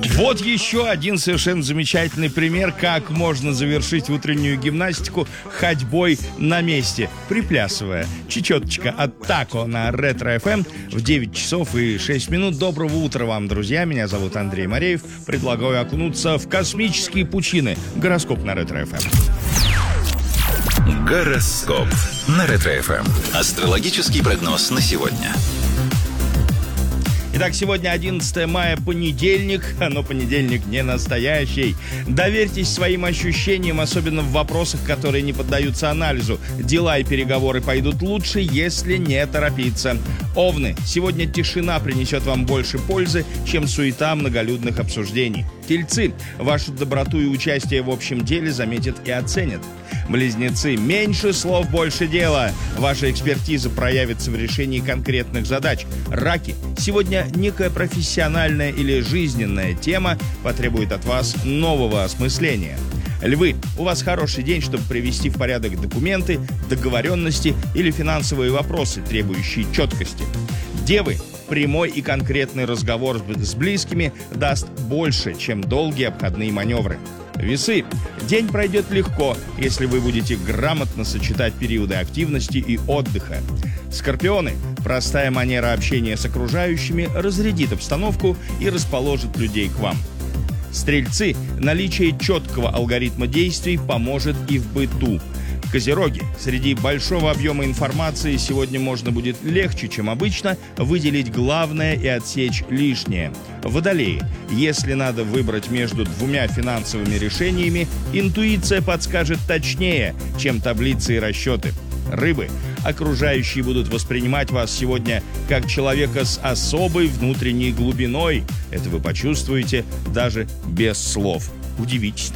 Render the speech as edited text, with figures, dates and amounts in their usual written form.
Вот еще один совершенно замечательный пример, как можно завершить утреннюю гимнастику ходьбой на месте, приплясывая. Чечеточка от Тако на Ретро FM в 9 часов и 6 минут. Доброго утра вам, друзья. Меня зовут Андрей Мореев. Предлагаю окунуться в космические пучины. Гороскоп на Ретро FM. Гороскоп на Ретро FM. Астрологический прогноз на сегодня. Итак, сегодня 11 мая, понедельник, но понедельник не настоящий. Доверьтесь своим ощущениям, особенно в вопросах, которые не поддаются анализу. Дела и переговоры пойдут лучше, если не торопиться. Овны, сегодня тишина принесет вам больше пользы, чем суета многолюдных обсуждений. Тельцы, вашу доброту и участие в общем деле заметят и оценят. Близнецы, меньше слов, больше дела. Ваша экспертиза проявится в решении конкретных задач. Раки, сегодня некая профессиональная или жизненная тема потребует от вас нового осмысления. Львы, у вас хороший день, чтобы привести в порядок документы, договоренности или финансовые вопросы, требующие четкости. Девы, прямой и конкретный разговор с близкими даст больше, чем долгие обходные маневры. Весы. День пройдет легко, если вы будете грамотно сочетать периоды активности и отдыха. Скорпионы. Простая манера общения с окружающими разрядит обстановку и расположит людей к вам. Стрельцы. Наличие четкого алгоритма действий поможет и в быту. Козероги. Среди большого объема информации сегодня можно будет легче, чем обычно, выделить главное и отсечь лишнее. Водолеи. Если надо выбрать между двумя финансовыми решениями, интуиция подскажет точнее, чем таблицы и расчеты. Рыбы. Окружающие будут воспринимать вас сегодня как человека с особой внутренней глубиной. Это вы почувствуете даже без слов. Удивитесь.